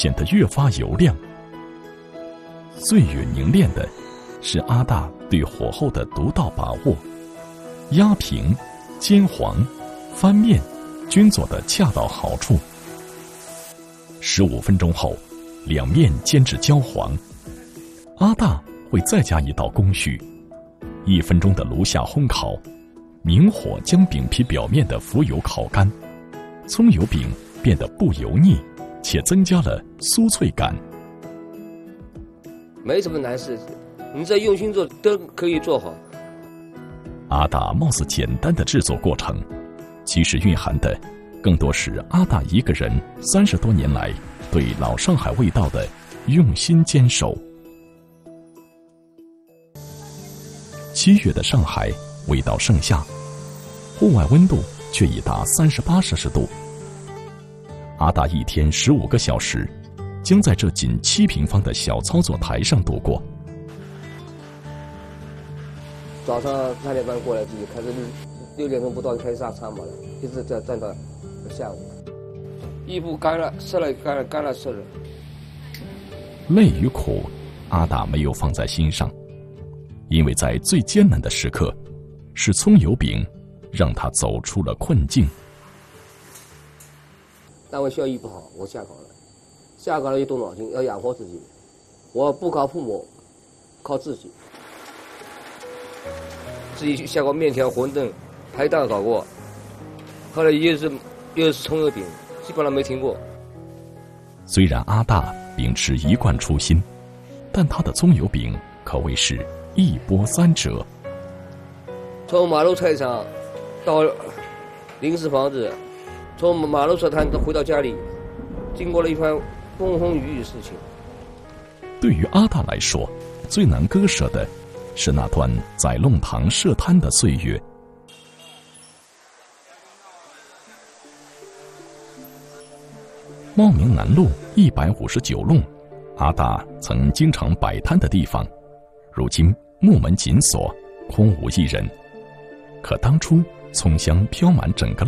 显得越发油亮。岁月凝练的是阿大对火候的独到把握，压平、煎黄、翻面均做得恰到好处。15分钟后，两面煎至焦黄。阿大会再加一道工序，1分钟的炉下烘烤，明火将饼皮表面的浮油烤干，葱油饼变得不油腻，且增加了酥脆感。 没什么难事，你只要用心做都可以做好。 阿大貌似简单的制作过程，其实蕴含的更多是阿大一个人30多年来对老上海味道的用心坚守。7月的上海未到盛夏，户外温度却已达38摄氏度。阿大一天15个小时将在这仅7平方的小操作台上度过。 早上3点半过来就开始，6点钟不到就开始上餐嘛了，一直在站到下午。衣服干了湿了，干了湿了。 累与苦，阿大没有放在心上，因为在最艰难的时刻，是葱油饼让他走出了困境。 单位效益不好，我下岗了就动脑筋，要养活自己。我不靠父母，靠自己。自己下过面条、馄饨、排档搞过，后来又是葱油饼，基本上没停过。 虽然阿大秉持一贯初心，但他的葱油饼可谓是一波3折。 从马路菜场到临时房子，从马路沙滩回到家里，经过了一番风风雨雨的事情。 对于阿大来说，最难割舍的是那段在弄堂设摊的岁月。茂名南路159弄，阿大曾经常摆摊的地方，如今木门紧锁，空无一人。可当初葱香飘满整个